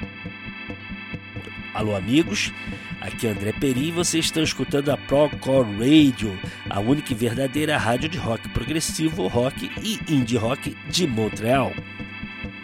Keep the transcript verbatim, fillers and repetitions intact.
Alô amigos, aqui é André Peri e vocês estão escutando a Procore Radio, a única e verdadeira rádio de rock progressivo, rock e indie rock de Montreal.